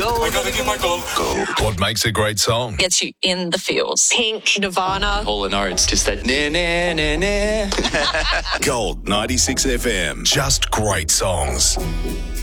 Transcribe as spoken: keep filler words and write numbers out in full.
I gotta get my gold. Gold. What makes a great song? Gets you in the feels. Pink, Nirvana. Hall and Oates, just that na na na na. Gold ninety-six F M. Just great songs.